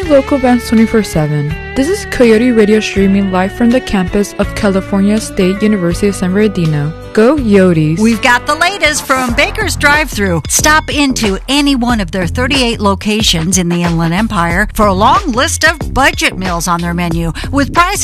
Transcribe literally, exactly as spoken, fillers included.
Streaming local bands twenty-four seven. This is Coyote Radio streaming live from the campus of California State University of San Bernardino. Go Yotes! We've got the latest from Baker's Drive-Thru. Stop into any one of their thirty-eight locations in the Inland Empire for a long list of budget meals on their menu with prices